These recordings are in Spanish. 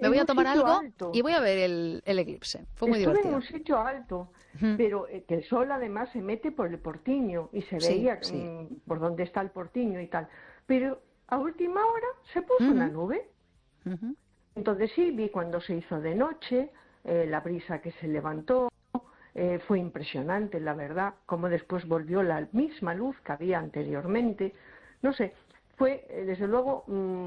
me voy a un tomar sitio algo alto. y voy a ver el eclipse. Fue muy Estuve en divertido. un sitio alto, Ujú. pero que el sol además se mete por el Portiño y se Sí, veía sí. por donde está el Portiño y tal. Pero a última hora se puso una Ujú, nube. ujú, Entonces sí, vi cuando se hizo de noche, la brisa que se levantó, fue impresionante, la verdad, como después volvió la misma luz que había anteriormente. No sé, fue desde luego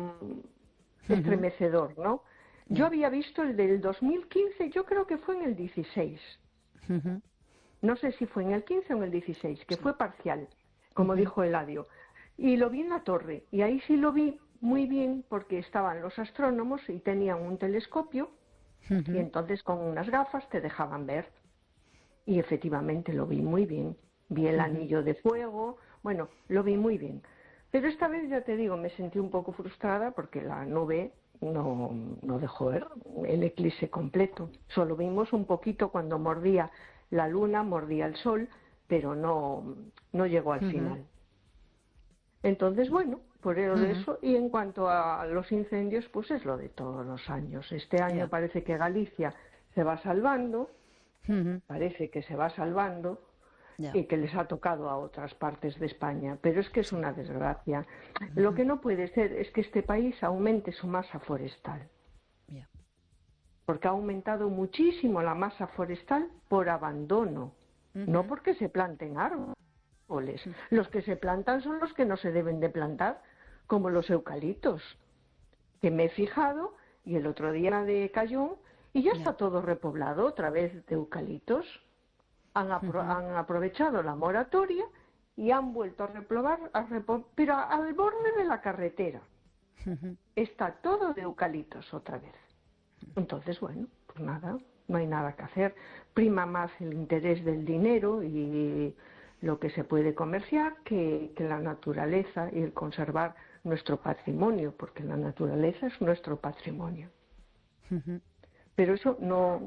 ujú. estremecedor, ¿no? Yo Ya. había visto el del 2015, yo creo que fue en el 16. Ujú, No sé si fue en el 15 o en el 16, que sí. fue parcial, como Ujú, dijo Eladio. Y lo vi en la torre, y ahí sí lo vi muy bien porque estaban los astrónomos y tenían un telescopio, y ujú, entonces con unas gafas te dejaban ver. Y efectivamente lo vi muy bien. Vi el ujú. anillo de fuego, bueno, lo vi muy bien. Pero esta vez, ya te digo, me sentí un poco frustrada porque la nube no dejó ver el eclipse completo. Solo vimos un poquito cuando mordía la luna, mordía el sol, pero no llegó al Ujú, final. Entonces, bueno, por ujú. eso, y en cuanto a los incendios, pues es lo de todos los años. Este año Ya. parece que Galicia se va salvando, Ujú, parece que se va salvando ya. y que les ha tocado a otras partes de España, pero es que es Sí. una desgracia. Lo Ujú, que no puede ser es que este país aumente su masa forestal, ya. porque ha aumentado muchísimo la masa forestal por abandono, no Ujú, porque se planten árboles. ujú. Los que se plantan son los que no se deben de plantar, como los eucaliptos, que me he fijado y el otro día de Cayón y ya Ya. está todo repoblado otra vez de eucaliptos. Ujú, Han aprovechado la moratoria y han vuelto a repoblar, pero al borde de la carretera. ujú. Está todo de eucaliptos otra vez. Entonces, bueno, pues nada, no hay nada que hacer. Prima más el interés del dinero y lo que se puede comerciar que la naturaleza y el conservar nuestro patrimonio, porque la naturaleza es nuestro patrimonio. Ujú, Pero eso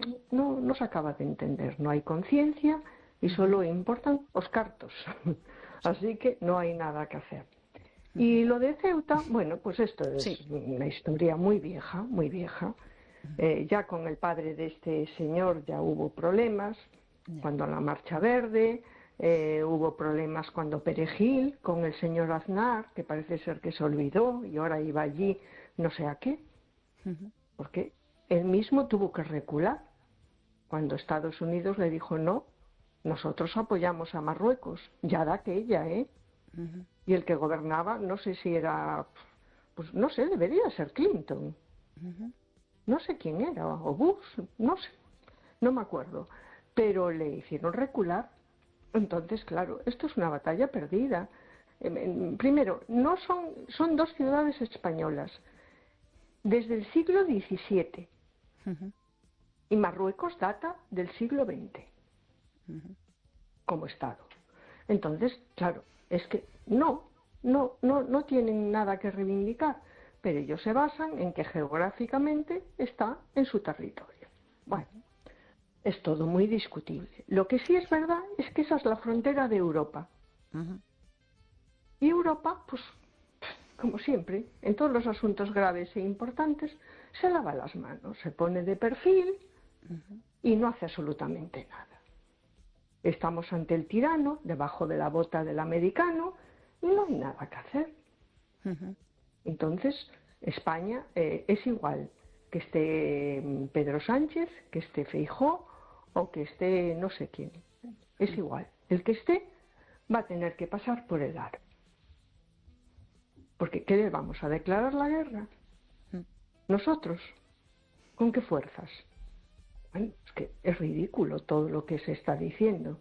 no se acaba de entender. No hay conciencia y ujú. solo importan los cartos. Sí. Así que no hay nada que hacer. Ujú. Y lo de Ceuta, bueno, pues esto es Sí. una historia muy vieja, muy vieja. Ya con el padre de este señor ya hubo problemas, Ya. cuando la Marcha Verde, hubo problemas cuando Perejil, con el señor Aznar, que parece ser que se olvidó y ahora iba allí no sé a qué, Ujú, porque él mismo tuvo que recular cuando Estados Unidos le dijo no, nosotros apoyamos a Marruecos, ya da aquella, ¿eh? ujú, Y el que gobernaba, no sé si era, pues no sé, debería ser Clinton, ujú. no sé quién era, o Bush, no sé, no me acuerdo, pero le hicieron recular. Entonces, claro, esto es una batalla perdida. Primero, no son dos ciudades españolas desde el siglo XVII Ujú, y Marruecos data del siglo XX ujú. como Estado. Entonces, claro, es que no tienen nada que reivindicar, pero ellos se basan en que geográficamente está en su territorio. Bueno, es todo muy discutible. Lo que sí es verdad es que esa es la frontera de Europa. Ujú, Y Europa, pues, como siempre, en todos los asuntos graves e importantes, se lava las manos, se pone de perfil ujú, y no hace absolutamente nada. Estamos ante el tirano, debajo de la bota del americano, y no hay nada que hacer. ujú. Entonces, España es igual que esté Pedro Sánchez, que esté Feijóo o que esté no sé quién. Es igual. El que esté va a tener que pasar por el aro. Porque ¿qué le vamos a declarar la guerra? Nosotros. ¿Con qué fuerzas? Bueno, es que es ridículo todo lo que se está diciendo.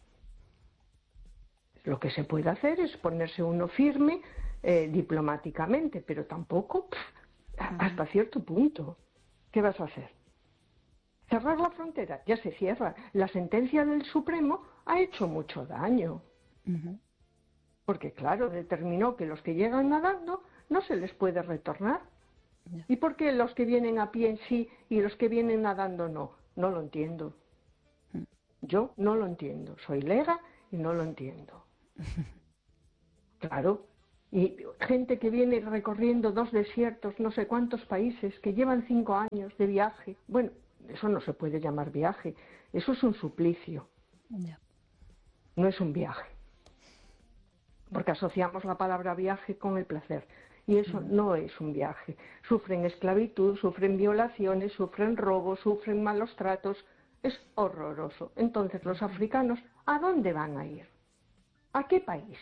Lo que se puede hacer es ponerse uno firme diplomáticamente, pero tampoco Ujú. hasta cierto punto. ¿Qué vas a hacer? Cerrar la frontera, ya se cierra. La sentencia del Supremo ha hecho mucho daño, Ujú. porque claro, determinó que los que llegan nadando no se les puede retornar. Ya. ¿Y por qué los que vienen a pie sí y los que vienen nadando no? No lo entiendo. Mm. Yo no lo entiendo. Soy lega y no lo entiendo. Claro. Y gente que viene recorriendo 2 desiertos, no sé cuántos países, que llevan 5 años de viaje. Bueno, eso no se puede llamar viaje, eso es un suplicio. Ya. No es un viaje. Porque asociamos la palabra viaje con el placer. Y eso no es un viaje. Sufren esclavitud, sufren violaciones, sufren robos, sufren malos tratos. Es horroroso. Entonces, los africanos, ¿a dónde van a ir? ¿A qué país?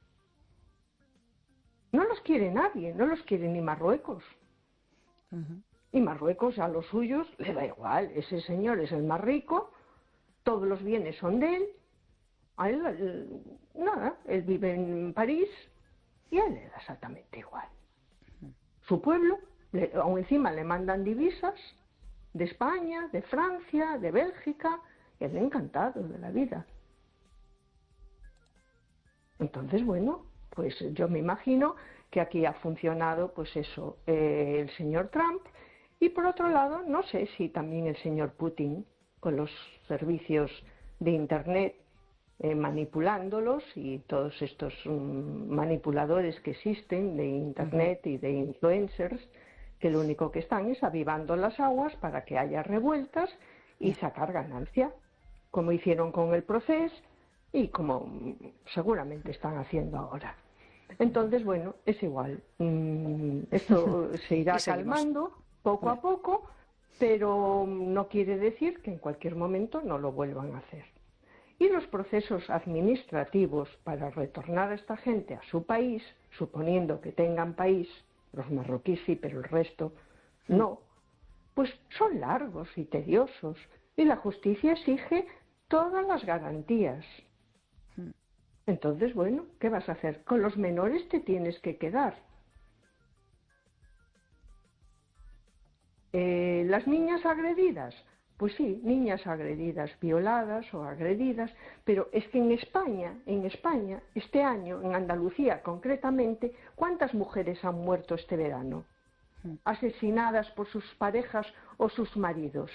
No los quiere nadie, no los quiere ni Marruecos. Y Marruecos a los suyos le da igual. Ese señor es el más rico, todos los bienes son de él. A él, nada, él vive en París y a él le da exactamente igual. Su pueblo, aún encima le mandan divisas de España, de Francia, de Bélgica, y él encantado de la vida. Entonces, bueno, pues yo me imagino que aquí ha funcionado, pues eso, el señor Trump, y por otro lado, no sé si también el señor Putin, con los servicios de Internet, manipulándolos, y todos estos manipuladores que existen de Internet y de influencers, que lo único que están es avivando las aguas para que haya revueltas y sacar ganancia, como hicieron con el proceso y como seguramente están haciendo ahora. Entonces, bueno, es igual. Esto se irá calmando poco a poco, pero no quiere decir que en cualquier momento no lo vuelvan a hacer. Y los procesos administrativos para retornar a esta gente a su país, suponiendo que tengan país, los marroquíes sí, pero el resto no, pues son largos y tediosos. Y la justicia exige todas las garantías. Entonces, bueno, ¿qué vas a hacer? Con los menores te tienes que quedar. ¿Las niñas agredidas? Pues sí, niñas agredidas, violadas o agredidas, pero es que en España, este año, en Andalucía concretamente, ¿cuántas mujeres han muerto este verano? Asesinadas por sus parejas o sus maridos.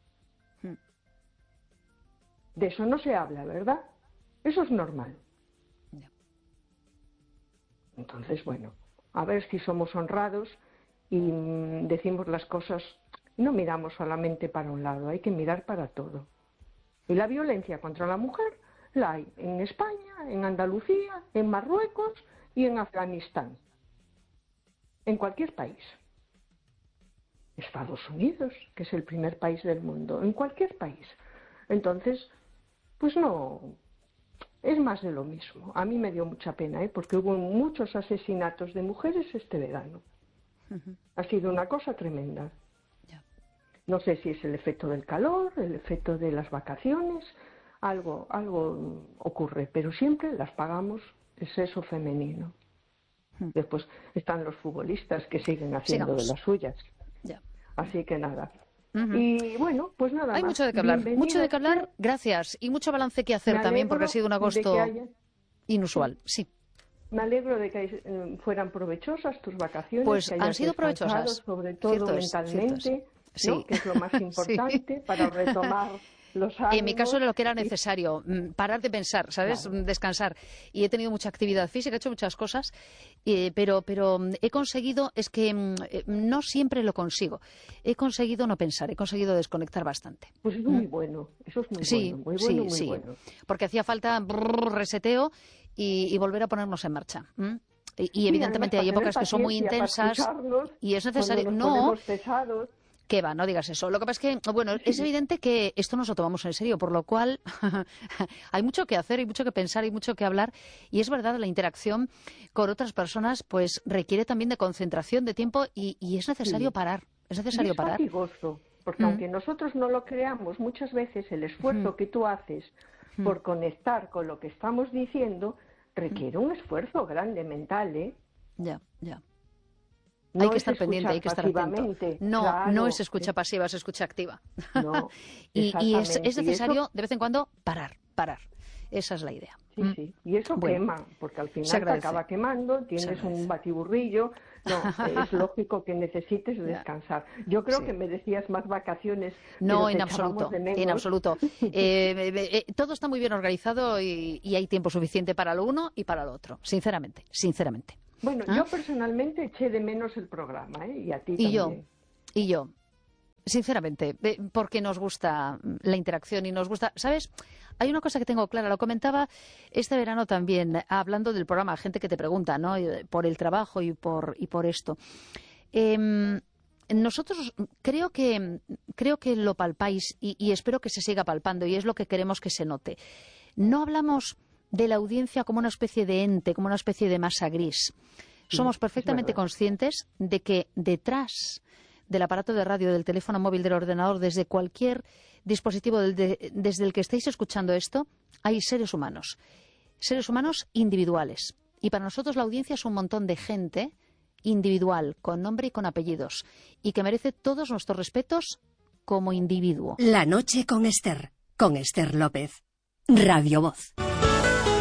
De eso no se habla, ¿verdad? Eso es normal. Entonces, bueno, a ver si somos honrados y decimos las cosas. No miramos solamente para un lado, hay que mirar para todo. Y la violencia contra la mujer la hay en España, en Andalucía, en Marruecos y en Afganistán. En cualquier país. Estados Unidos, que es el primer país del mundo, en cualquier país. Entonces, pues no, es más de lo mismo. A mí me dio mucha pena, porque hubo muchos asesinatos de mujeres este verano. Ha sido una cosa tremenda. No sé si es el efecto del calor, el efecto de las vacaciones, algo ocurre, pero siempre las pagamos el sexo femenino. Después están los futbolistas que siguen haciendo de las suyas. Así que nada. Y bueno, pues nada más. Hay mucho de qué hablar, gracias, y mucho balance que hacer también, porque ha sido un agosto inusual, sí. Me alegro de que fueran provechosas tus vacaciones. Pues que han sido provechosas. Sobre todo mentalmente, ¿no? Que es lo más importante para retomar los ánimos. En mi caso era lo que era necesario, parar de pensar, ¿sabes? Claro. Descansar. Y he tenido mucha actividad física, he hecho muchas cosas, pero he conseguido, es que no siempre lo consigo. He conseguido no pensar, he conseguido desconectar bastante. Pues es muy bueno, eso es muy bueno, muy bueno. Porque hacía falta reseteo y volver a ponernos en marcha. Y evidentemente hay épocas que son muy intensas y es necesario. No, ¿qué va? No digas eso. Lo que pasa es que, bueno, es evidente que esto nos lo tomamos en serio, por lo cual hay mucho que hacer, hay mucho que pensar, hay mucho que hablar. Y es verdad, la interacción con otras personas pues requiere también de concentración, de tiempo y es necesario parar. Es necesario parar. Fatigoso, porque aunque nosotros no lo creamos, muchas veces el esfuerzo que tú haces por conectar con lo que estamos diciendo requiere un esfuerzo grande mental, ¿eh? Ya. No hay que estar pendiente, hay que estar atento. No, claro, no es escucha pasiva, es escucha activa. No, y es necesario, de vez en cuando, parar. Esa es la idea. Sí. Y eso quema, porque al final te acaba quemando, tienes un batiburrillo. No, es lógico que necesites descansar. Yo creo que merecías más vacaciones. No, en absoluto. Todo está muy bien organizado y hay tiempo suficiente para lo uno y para lo otro, sinceramente. Bueno, yo personalmente eché de menos el programa, ¿eh? Y a ti también. Y yo. Sinceramente, porque nos gusta la interacción y nos gusta, ¿sabes? Hay una cosa que tengo clara, lo comentaba este verano también, hablando del programa, gente que te pregunta, ¿no? Por el trabajo y por esto. Nosotros creo que lo palpáis y espero que se siga palpando y es lo que queremos que se note. No hablamos de la audiencia como una especie de ente, como una especie de masa gris. Somos perfectamente conscientes de que detrás del aparato de radio, del teléfono móvil, del ordenador, desde cualquier dispositivo desde el que estéis escuchando esto, hay seres humanos individuales. Y para nosotros la audiencia es un montón de gente individual, con nombre y con apellidos, y que merece todos nuestros respetos como individuo. La noche con Esther López, Radio Voz.